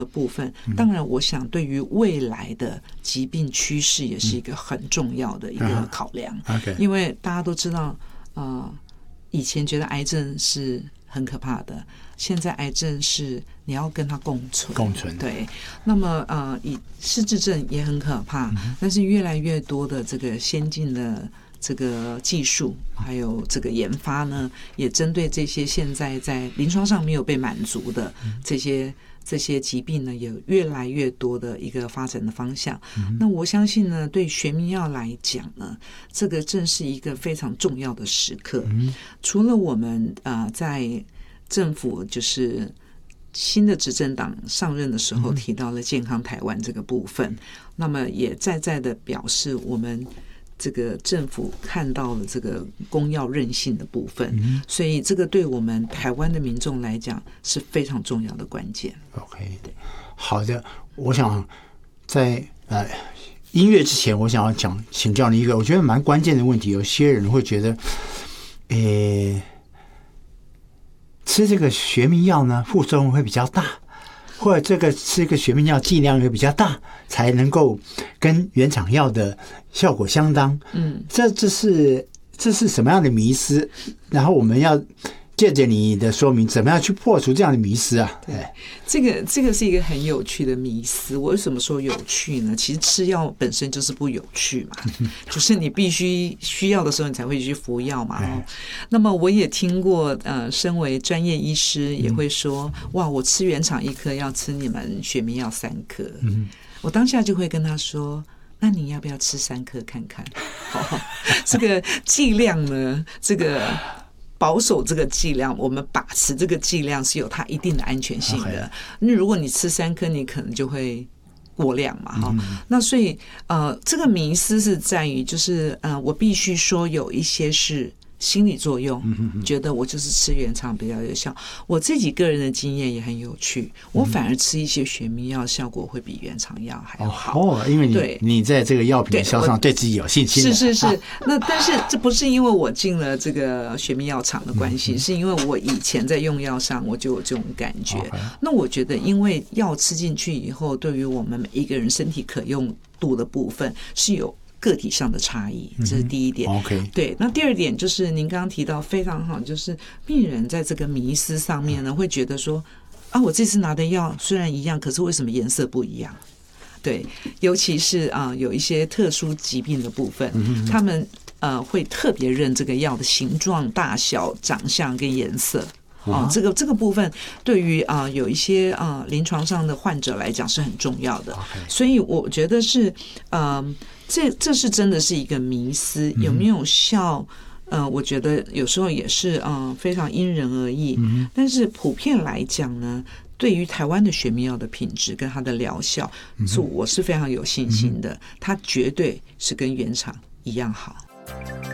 部分，当然我想对于未来的疾病趋势也是一个很重要的一个考量。因为大家都知道以前觉得癌症是很可怕的，现在癌症是你要跟它共存。对，那么以失智症也很可怕，但是越来越多的这个先进的这个技术还有这个研发呢，也针对这些现在在临床上没有被满足的这些疾病呢，有越来越多的一个发展的方向。那我相信呢，对学名药来讲呢，这个正是一个非常重要的时刻。除了我们在政府就是新的执政党上任的时候提到了健康台湾这个部分，那么也在的表示我们这个政府看到了这个公药韧性的部分，所以这个对我们台湾的民众来讲是非常重要的关键。 OK， 好的，我想在音乐之前，我想要请教你一个我觉得蛮关键的问题。有些人会觉得，吃这个学名药呢，副作用会比较大，或者这个吃一个学名药剂量也比较大，才能够跟原厂药的效果相当。这是什么样的迷思？然后我们要借着你的说明，怎么样去破除这样的迷思啊？ 对，这个是一个很有趣的迷思。我为什么说有趣呢？其实吃药本身就是不有趣嘛，就是你必须需要的时候你才会去服药嘛。那么我也听过，身为专业医师也会说，哇，我吃原厂1颗要吃你们学名药3颗。我当下就会跟他说，那你要不要吃3颗看看？这个剂量呢，这个保守这个剂量，我们把持这个剂量是有它一定的安全性的。那如果你吃3颗，你可能就会过量嘛。那所以这个迷思是在于，就是我必须说有一些是心理作用，觉得我就是吃原厂比较有效。我自己个人的经验也很有趣，我反而吃一些学名药效果会比原厂药还要好。 因为你在这个药品销上对自己有信心的。 是。那但是这不是因为我进了这个学名药厂的关系，是因为我以前在用药上我就有这种感觉。那我觉得因为药吃进去以后，对于我们每一个人身体可用度的部分是有个体上的差异，这是第一点。对，那第二点就是您刚刚提到非常好，就是病人在这个迷思上面呢，会觉得说我这次拿的药虽然一样，可是为什么颜色不一样？对，尤其是有一些特殊疾病的部分，他们会特别认这个药的形状、大小、长相跟颜色。这个部分对于有一些临床上的患者来讲是很重要的。所以我觉得是这是真的是一个迷思，有没有效？我觉得有时候也是非常因人而异。但是普遍来讲呢，对于台湾的学名药的品质跟它的疗效，我是非常有信心的，它绝对是跟原厂一样好。